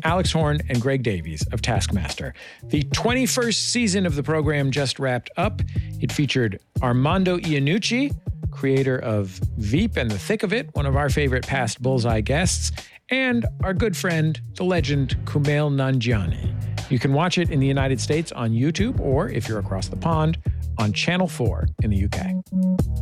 Alex Horn and Greg Davies of Taskmaster. The 21st season of the program just wrapped up. It featured Armando Iannucci, creator of Veep and the Thick of It, one of our favorite past Bullseye guests, and our good friend, the legend Kumail Nanjiani. You can watch it in the United States on YouTube, or if you're across the pond, on Channel 4 in the UK.